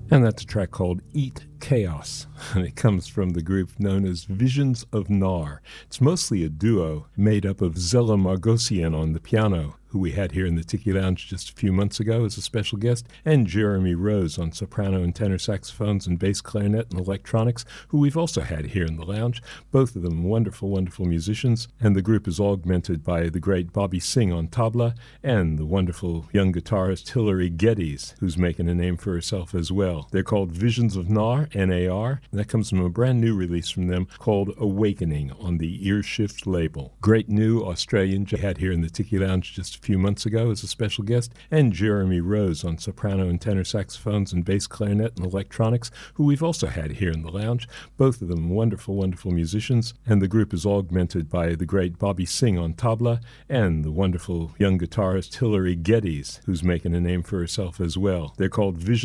And that's a track called Eat Chaos, and it comes from the group known as Visions of Nar. It's mostly a duo made up of Zella Margosian on the piano, who we had here in the Tiki Lounge just a few months ago as a special guest, and Jeremy Rose on soprano and tenor saxophones and bass clarinet and electronics, who we've also had here in the lounge. Both of them wonderful, wonderful musicians, and the group is augmented by the great Bobby Singh on tabla and the wonderful young guitarist Hilary Geddes, who's making a name for herself as well. They're called Visions of Nar, N-A-R, and that comes from a brand new release from them called Awakening on the Earshift label. Great new Australian had here in the Tiki Lounge just a few months ago as a special guest, and Jeremy Rose on soprano and tenor saxophones and bass clarinet and electronics, who we've also had here in the lounge. Both of them wonderful, wonderful musicians, and the group is augmented by the great Bobby Singh on tabla and the wonderful young guitarist Hilary Geddes, who's making a name for herself as well. They're called Visions